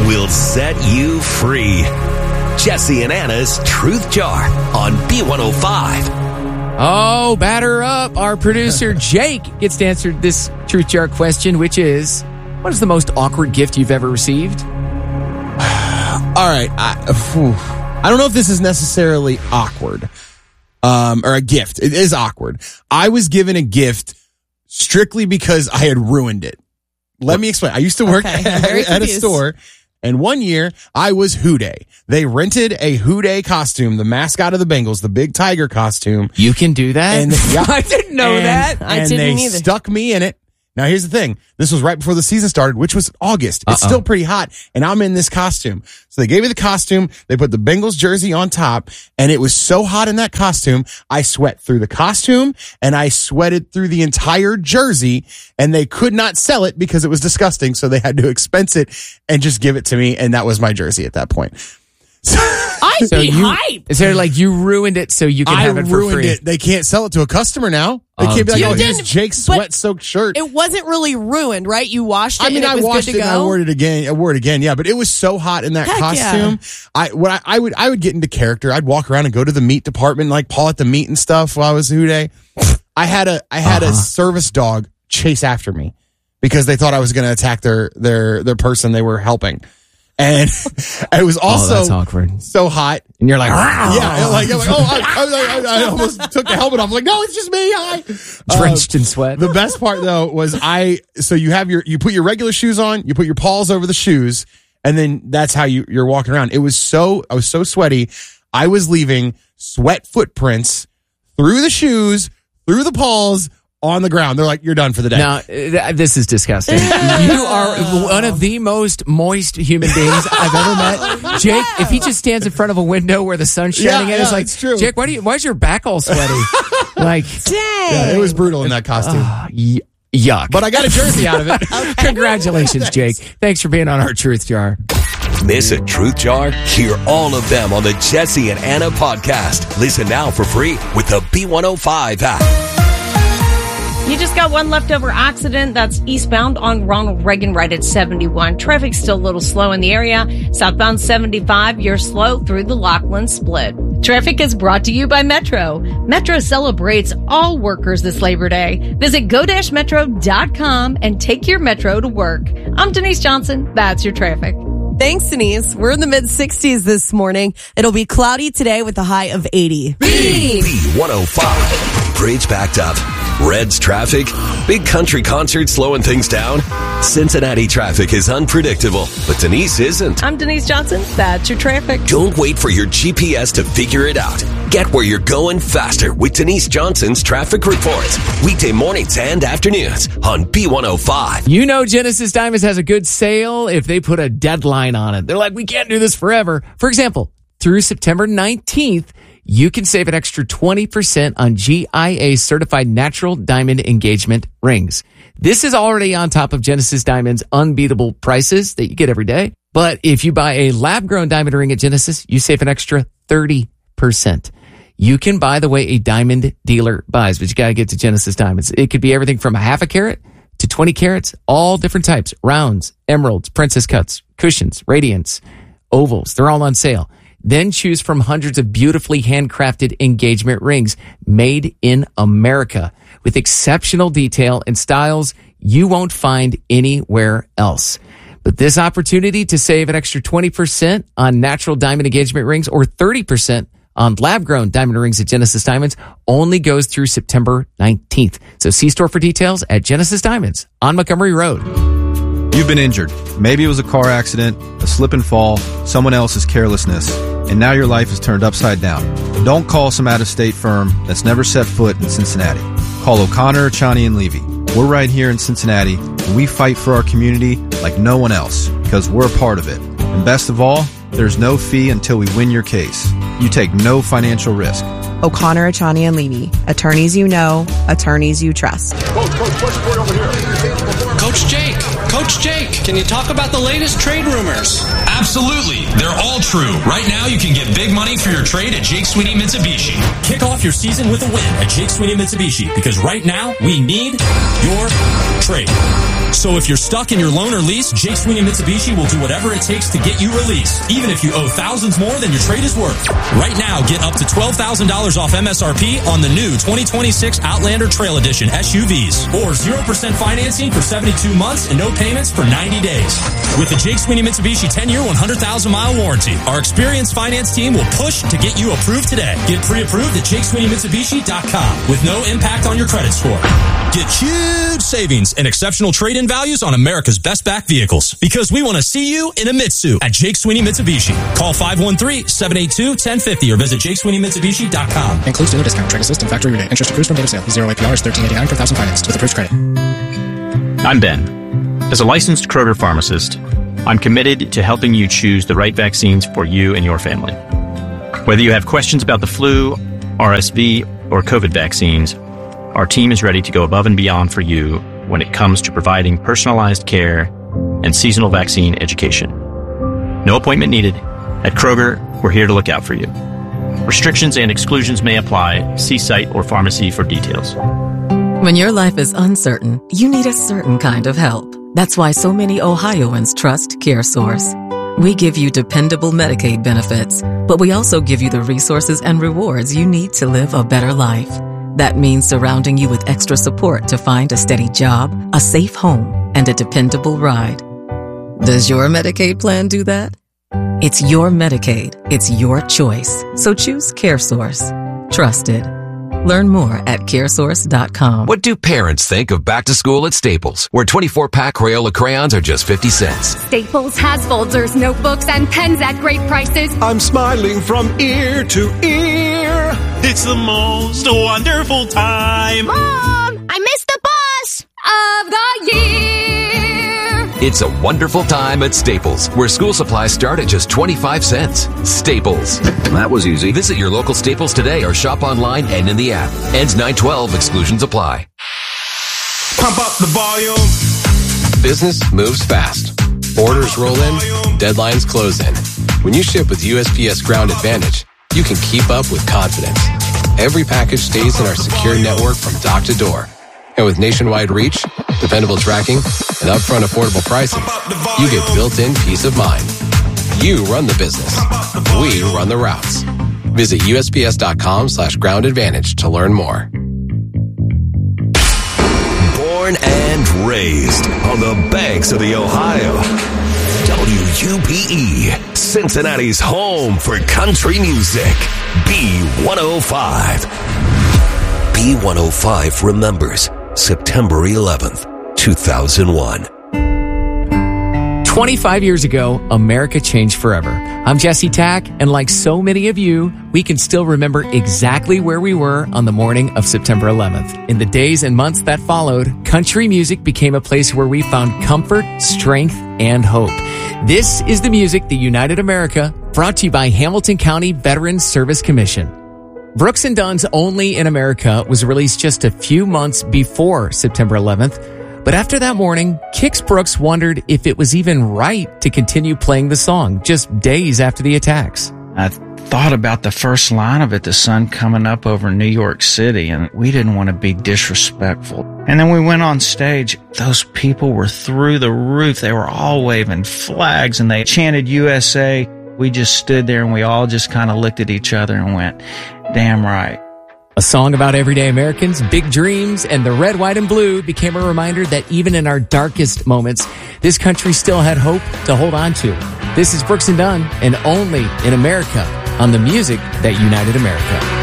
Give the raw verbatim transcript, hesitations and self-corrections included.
will set you free. Jesse and Anna's Truth Jar on B one oh five. Oh, batter up. Our producer, Jake, gets to answer this Truth Jar question, which is, what is the most awkward gift you've ever received? All right. I, I don't know if this is necessarily awkward um, or a gift. It is awkward. I was given a gift strictly because I had ruined it. Let me explain. I used to work Okay, at, at a store, and one year I was Houday. They rented a Houday costume, the mascot of the Bengals, the big tiger costume. You can do that? And, yeah, I didn't know and, that. I and didn't they either. stuck me in it. Now, here's the thing. This was right before the season started, which was August. It's Uh-oh. still pretty hot, and I'm in this costume. So they gave me the costume. They put the Bengals jersey on top, and it was so hot in that costume, I sweat through the costume, and I sweated through the entire jersey, and they could not sell it because it was disgusting, so they had to expense it and just give it to me, and that was my jersey at that point. So, I'd So be you, hyped. is there like you ruined it so you can I have it for ruined free? it. They can't sell it to a customer now. They Oh, can't be like, dear. oh, You here's didn't- Jake's but sweat-soaked shirt. It wasn't really ruined, right? You washed it I mean, and it I was washed good it to and I go? wore it again. I wore it again. Yeah, but it was so hot in that Heck costume. I what I, I would I would get into character. I'd walk around and go to the meat department, like paw at the meat and stuff while I was Houday. I had a I had Uh-huh. a service dog chase after me because they thought I was going to attack their their their person they were helping, and it was Oh, also that's awkward. so hot. And you're like, "Rawr." Yeah, like, I'm like oh, I, I, I, I almost took the helmet off. I'm like, no, it's just me. Hi. drenched in sweat. The best part though was I, so you have your, you put your regular shoes on, you put your paws over the shoes, and then that's how you, you're walking around. It was so, I was so sweaty. I was leaving sweat footprints through the shoes, through the paws, on the ground. They're like, you're done for the day. Now, uh, this is disgusting. You are one of the most moist human beings I've ever met. Jake, if he just stands in front of a window where the sun's shining Yeah, in, it's yeah, like, it's true. Jake, why do you, why is your back all sweaty? Like, Dang. Yeah, it was brutal in that costume. uh, y- yuck. But I got a jersey out of it. Congratulations, Jake. Thanks for being on our Truth Jar. Miss a Truth Jar? Hear all of them on the Jesse and Anna podcast. Listen now for free with the B one oh five app. You just got one leftover accident that's eastbound on Ronald Reagan right at seventy-one. Traffic's still a little slow in the area. Southbound seventy-five, you're slow through the Lachlan split. Traffic is brought to you by Metro. Metro celebrates all workers this Labor Day. Visit go dash metro dot com and take your Metro to work. I'm Denise Johnson. That's your traffic. Thanks, Denise. We're in the mid sixties this morning. It'll be cloudy today with a high of eighty. B one oh five. Bridge backed up. Reds traffic. Big country concert slowing things down. Cincinnati traffic is unpredictable, but Denise isn't. I'm Denise Johnson. That's your traffic. Don't wait for your G P S to figure it out. Get where you're going faster with Denise Johnson's traffic reports. Weekday mornings and afternoons on B one oh five. You know Genesis Diamonds has a good sale if they put a deadline on it. They're like, we can't do this forever. For example, through September nineteenth, you can save an extra twenty percent on G I A certified natural diamond engagement rings. This is already on top of Genesis Diamond's unbeatable prices that you get every day. But if you buy a lab-grown diamond ring at Genesis, you save an extra thirty percent. You can buy the way a diamond dealer buys, but you got to get to Genesis Diamonds. It could be everything from a half a carat to twenty carats, all different types, rounds, emeralds, princess cuts, cushions, radiants, ovals. They're all on sale. Then choose from hundreds of beautifully handcrafted engagement rings made in America with exceptional detail and styles you won't find anywhere else. But this opportunity to save an extra twenty percent on natural diamond engagement rings or thirty percent on lab-grown diamond rings at Genesis Diamonds only goes through September nineteenth. So see store for details at Genesis Diamonds on Montgomery Road. You've been injured. Maybe it was a car accident, a slip and fall, someone else's carelessness, and now your life is turned upside down. Don't call some out-of-state firm that's never set foot in Cincinnati. Call O'Connor, Chani, and Levy. We're right here in Cincinnati, and we fight for our community like no one else because we're a part of it. And best of all, there's no fee until we win your case. You take no financial risk. O'Connor, Achani, and Levy. Attorneys you know, attorneys you trust. Coach, Coach, what's over here? Coach Jake, Coach Jake, can you talk about the latest trade rumors? Absolutely. They're all true. Right now, you can get big money for your trade at Jake Sweeney Mitsubishi. Kick off your season with a win at Jake Sweeney Mitsubishi, because right now, we need your trade. So if you're stuck in your loan or lease, Jake Sweeney Mitsubishi will do whatever it takes to get you released, even if you owe thousands more than your trade is worth. Right now, get up to twelve thousand dollars off M S R P on the new twenty twenty-six Outlander Trail Edition S U Vs, or zero percent financing for seventy-two months and no payments for ninety days. With the Jake Sweeney Mitsubishi ten-year, one hundred thousand mile warranty, our experienced finance team will push to get you approved today. Get pre-approved at Jake Sweeney Mitsubishi dot com with no impact on your credit score. Get huge savings and exceptional trade-in values on America's best back vehicles, because we want to see you in a Mitsu at Jake Sweeney Mitsubishi. Call five one three, seven eight two, one zero five zero or visit Jake Sweeney Mitsubishi dot com. Includes dealer discount, trade assist, and factory rebate. Interest accrues from date of sale. Zero A P R is thirteen eighty-nine per thousand financed with approved credit. I'm Ben. As a licensed Kroger pharmacist, I'm committed to helping you choose the right vaccines for you and your family. Whether you have questions about the flu, R S V, or COVID vaccines, our team is ready to go above and beyond for you when it comes to providing personalized care and seasonal vaccine education. No appointment needed. At Kroger, we're here to look out for you. Restrictions and exclusions may apply. See site or pharmacy for details. When your life is uncertain, you need a certain kind of help. That's why so many Ohioans trust CareSource. We give you dependable Medicaid benefits, but we also give you the resources and rewards you need to live a better life. That means surrounding you with extra support to find a steady job, a safe home, and a dependable ride. Does your Medicaid plan do that? It's your Medicaid. It's your choice. So choose CareSource. Trusted. Learn more at caresource dot com. What do parents think of back to school at Staples, where twenty-four pack Crayola crayons are just fifty cents? Staples has folders, notebooks, and pens at great prices. I'm smiling from ear to ear. It's the most wonderful time. Mom, I missed the bus of the year. It's a wonderful time at Staples, where school supplies start at just twenty-five cents. Staples. That was easy. Visit your local Staples today or shop online and in the app. Ends nine twelve. Exclusions apply. Pump up the volume. Business moves fast. Orders roll in. Deadlines close in. When you ship with U S P S Ground Advantage, you can keep up with confidence. Every package stays in our secure network from dock to door. And with nationwide reach, dependable tracking, and upfront affordable pricing, you get built-in peace of mind. You run the business. We run the routes. Visit U S P S dot com slash ground advantage to learn more. Born and raised on the banks of the Ohio. W U P E, Cincinnati's home for country music. B one oh five. B one oh five remembers September eleventh, two thousand one. twenty-five years ago, America changed forever. I'm Jesse Tack, and like so many of you, we can still remember exactly where we were on the morning of September eleventh. In the days and months that followed, country music became a place where we found comfort, strength, and hope. This is the music that united America, brought to you by Hamilton County Veterans Service Commission. Brooks and Dunn's Only in America was released just a few months before September eleventh. But after that morning, Kix Brooks wondered if it was even right to continue playing the song just days after the attacks. I thought about the first line of it, the sun coming up over New York City, and we didn't want to be disrespectful. And then we went on stage. Those people were through the roof. They were all waving flags, and they chanted U S A. We just stood there, and we all just kind of looked at each other and went, damn right. A song about everyday Americans, big dreams, and the red, white, and blue became a reminder that even in our darkest moments, this country still had hope to hold on to. This is Brooks and Dunn, and Only in America, on the music that united America.